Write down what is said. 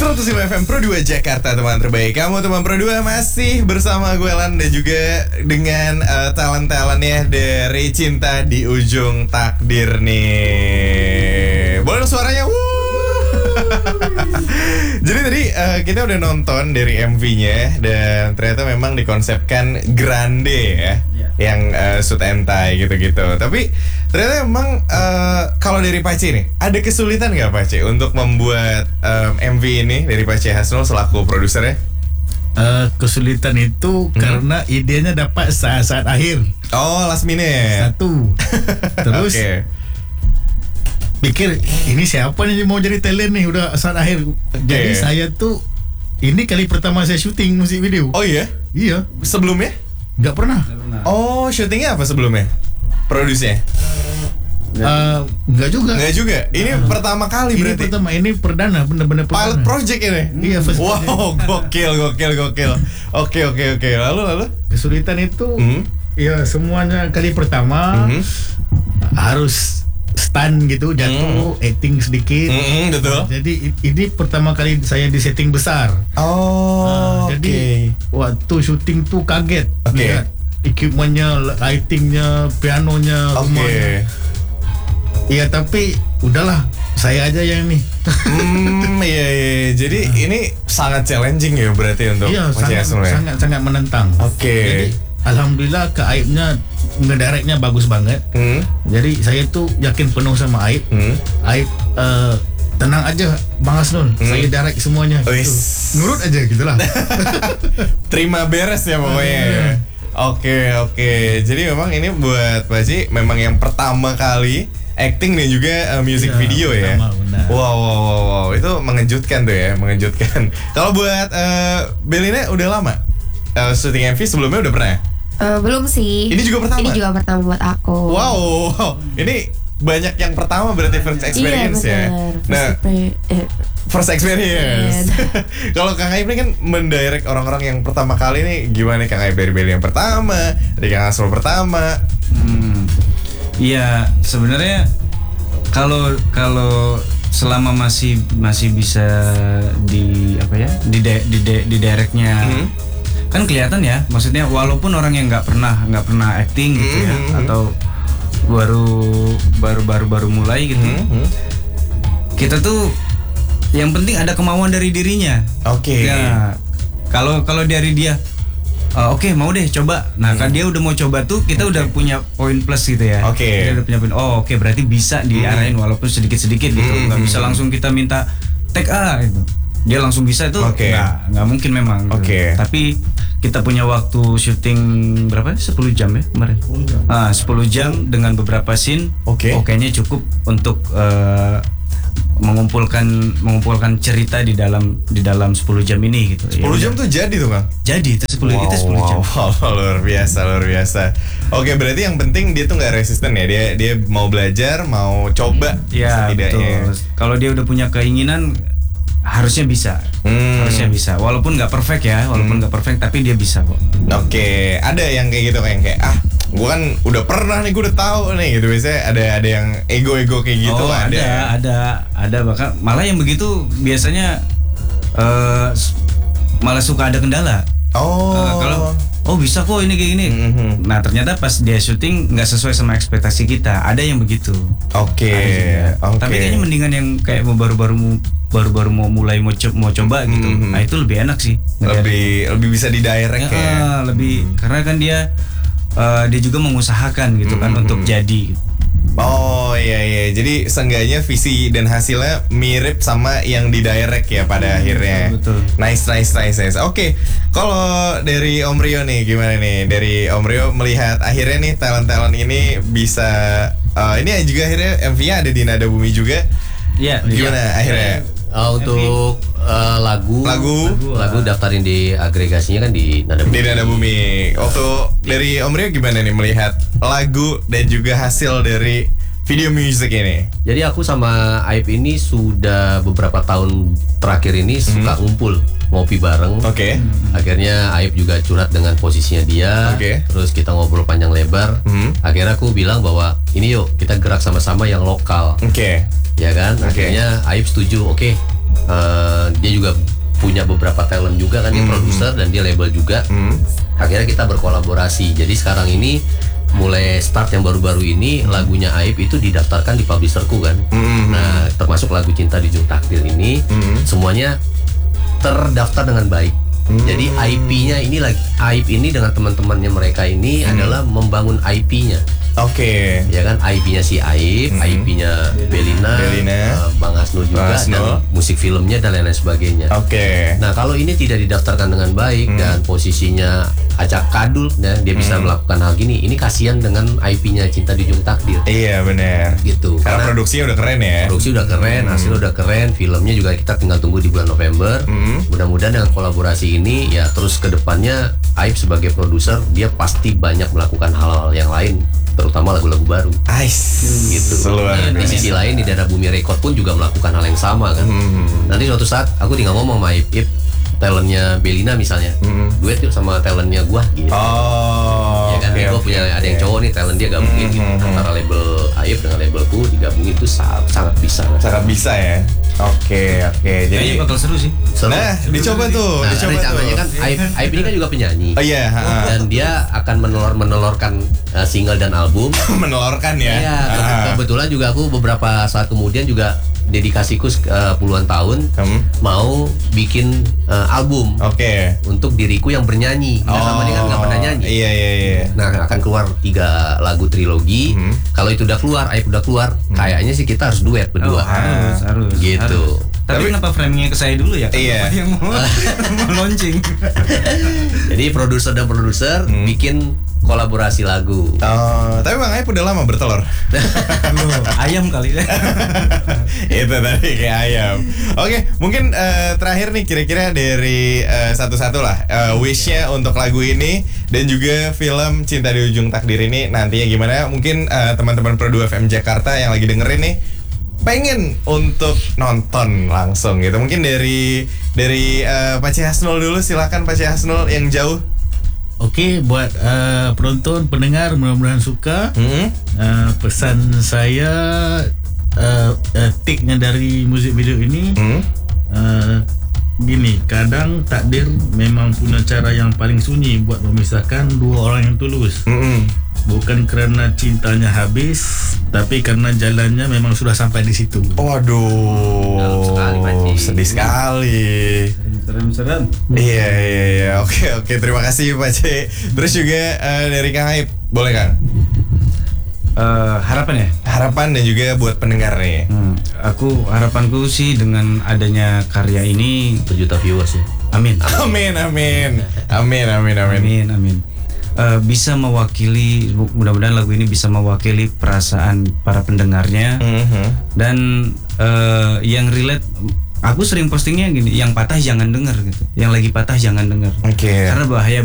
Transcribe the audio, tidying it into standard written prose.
105 FM Pro 2 Jakarta, teman terbaik. Kamu teman Pro 2 masih bersama gue Lan dan juga dengan talent-talentnya dari Cinta di Ujung Takdir nih. Boleh dong suaranya? Jadi tadi kita udah nonton dari MV-nya dan ternyata memang dikonsepkan grande ya, yang suit and tie gitu-gitu. Tapi ternyata memang kalau dari Pace nih, ada kesulitan nggak Pace untuk membuat MV ini dari Pace Hasnul selaku produsernya? Kesulitan itu karena idenya dapat saat-saat akhir. Oh, last minute. Satu. Terus pikir ini siapa nih mau jadi talent nih udah saat akhir. Jadi saya tuh ini kali pertama saya syuting musik video. Oh iya? Iya. Sebelumnya? Nggak pernah. Oh, syutingnya apa sebelumnya? Produksinya? Nggak juga. Nggak juga. Ini pertama kali Ini berarti. pertama, ini benar-benar Pilot perdana. project ini. Iya, first project. Wow, gokil. Oke. Lalu? Kesulitan itu ya semuanya kali pertama harus stand gitu, jatuh, acting sedikit. Betul. Jadi ini pertama kali saya di setting besar. Oh, jadi waktu syuting tuh kaget. Oke. Lihat equipmentnya, lightingnya, pianonya, rumahnya. Iya, tapi udahlah, saya aja yang ini. Iya. Jadi ini sangat challenging ya berarti untuk sangat menentang. Oke. Jadi alhamdulillah ke Aibnya ngedirectnya bagus banget. Jadi saya tuh yakin penuh sama Aib. Aib tenang aja Bang Hasnul, saya direct semuanya. Nurut aja gitulah. Terima beres ya pokoknya. Oke. Jadi memang ini buat Paci memang yang pertama kali acting dan juga music video ya. Benar. Wow, itu mengejutkan tuh ya, mengejutkan. Kalau buat Belina udah lama syuting MV sebelumnya udah pernah? Belum sih. Ini juga pertama? Ini juga pertama buat aku. Wow. Ini banyak yang pertama berarti first experience ya. Nah, first experience. Kalau Kang Aib ini kan mendirect orang-orang yang pertama kali nih, gimana nih Kang Aib dari Beli yang pertama, dari Kang Hasnul pertama? Iya, sebenarnya kalau selama masih bisa di apa ya, di directnya kan kelihatan ya, maksudnya walaupun orang yang nggak pernah acting gitu ya, atau baru mulai gitu, kita tuh yang penting ada kemauan dari dirinya. Oke. Ya, kalau dari dia oke, mau deh coba. Nah, kan dia udah mau coba tuh, kita udah punya poin plus gitu ya. Kita udah punya poin. Oke, berarti bisa diarahin walaupun sedikit-sedikit gitu. Nggak bisa langsung kita minta take A gitu. Dia langsung bisa itu nggak mungkin memang. Gitu. Tapi kita punya waktu syuting berapa? 10 jam ya kemarin. 10 jam dengan beberapa scene. Okenya cukup untuk mengumpulkan cerita di dalam 10 jam ini gitu. 10 jam tuh jadi tuh Kang? Jadi itu 10 jam. Luar biasa. Oke, berarti yang penting dia tuh nggak resisten ya. Dia mau belajar, mau coba. Ya, betul. Kalau dia udah punya keinginan, harusnya bisa. Walaupun nggak perfect ya, tapi dia bisa kok. Oke, ada yang kayak gitu, kayak gue kan udah pernah nih, gue udah tahu nih gitu. Biasanya ada yang ego kayak gitu. Ada bahkan malah yang begitu biasanya malah suka ada kendala. Kalau bisa kok ini kayak gini. Nah, ternyata pas dia syuting nggak sesuai sama ekspektasi kita. Ada yang begitu. Tapi kayaknya mendingan yang kayak baru mau mulai mau coba gitu. Nah, itu lebih enak sih. Lebih bisa didirect ya. Lebih karena kan dia juga mengusahakan gitu kan untuk jadi. Oh iya, jadi seenggaknya visi dan hasilnya mirip sama yang di direct ya pada akhirnya. Betul. Nice. Oke, kalau dari Om Rio nih gimana nih? Dari Om Rio melihat akhirnya nih talent ini bisa ini juga akhirnya MV-nya ada di Nada Bumi juga. Iya. Gimana akhirnya? Untuk lagu daftarin di agregasinya kan di Nada Bumi. Di Nada Bumi. Waktu dari Om Rio gimana nih melihat lagu dan juga hasil dari video music ini? Jadi aku sama Aib ini sudah beberapa tahun terakhir ini suka ngumpul ngopi bareng. Akhirnya Aib juga curhat dengan posisinya dia. Terus kita ngobrol panjang lebar. Akhirnya aku bilang bahwa ini yuk kita gerak sama-sama yang lokal. Ya kan? Akhirnya Aib setuju. Dia juga punya beberapa talent juga kan, dia produser dan dia label juga. Akhirnya kita berkolaborasi. Jadi sekarang ini mulai start yang baru-baru ini lagunya Aib itu didaftarkan di publisherku kan. Nah, termasuk lagu Cinta di Ujung Takdir ini semuanya terdaftar dengan baik. Jadi IP-nya ini lagi, Aib ini dengan teman-temannya mereka ini adalah membangun IP-nya. Oke. Ya kan, IP-nya si Aib, IP-nya Belina, Bang Hasnul juga, dan musik filmnya dan lain-lain sebagainya. Oke. Nah, kalau ini tidak didaftarkan dengan baik dan posisinya acak kadul, ya, dia bisa melakukan hal gini. Ini kasihan dengan IP-nya Cinta di Ujung Takdir. Iya, benar. Gitu. Karena produksinya udah keren ya. Produksi udah keren, hasilnya udah keren, filmnya juga kita tinggal tunggu di bulan November. Mudah-mudahan dengan kolaborasi ini ya terus ke depannya Aib sebagai produser dia pasti banyak melakukan hal-hal yang lain, terutama lagu-lagu baru. Gitu. Nah, di sisi lain di Dana Bumi Record pun juga melakukan hal yang sama kan. Nanti suatu saat aku tinggal ngomong sama Ip, talentnya Belina misalnya, duet yuk sama talentnya gua gitu. Ya kan, gua punya ada yang cowok nih, talent dia gabungin gitu. Antara label Aib dengan labelku digabungin itu sangat bisa. Sangat bisa ya. Oke. Jadi bakal seru sih. Nah, dicoba tuh. Rencananya kan Aib ini kan juga penyanyi. Oh iya. Dan dia akan menelorkan single dan album. Menelorkan ya. Iya. Kebetulan juga aku beberapa saat kemudian juga dedikasiku puluhan tahun mau bikin album. Oke. Untuk diriku yang bernyanyi. Sama dia kan nggak pernah nyanyi. Iya. Nah, akan keluar 3 lagu trilogi. Kalau itu udah keluar, Aib udah keluar, kayaknya sih kita harus duet berdua. Harus. Gitu. Tapi kenapa framingnya ke saya dulu ya? Iya. Yang mau launching. Jadi produser dan produser bikin kolaborasi lagu. Tapi Bang Aib udah lama bertelur. Ayam kali. Itu tadi kayak ayam. Oke, mungkin terakhir nih kira-kira dari satu-satu lah wish-nya untuk lagu ini dan juga film Cinta di Ujung Takdir ini nantinya gimana? Mungkin teman-teman Pro 2 FM Jakarta yang lagi dengerin nih pengen untuk nonton langsung gitu. Mungkin dari Pak C. Hasnul dulu, silakan Pak C. Hasnul yang jauh. Oke, buat penonton, pendengar mudah-mudahan suka. Pesan saya take-nya dari musik video ini gini, kadang takdir memang punya cara yang paling sunyi buat memisahkan dua orang yang tulus. Bukan karena cintanya habis, tapi karena jalannya memang sudah sampai di situ. Waduh, sedih sekali. Serem. Iya. Oke. Terima kasih Pak C. Terus juga dari Kang Aib, boleh Kang? Harapan ya? Harapan dan juga buat pendengar nih. Harapanku sih dengan adanya karya ini 1 juta viewers ya. Amin. Bisa mewakili, mudah-mudahan lagu ini bisa mewakili perasaan para pendengarnya. Dan yang relate, aku sering postingnya gini, yang patah jangan denger gitu, yang lagi patah jangan denger. Karena bahaya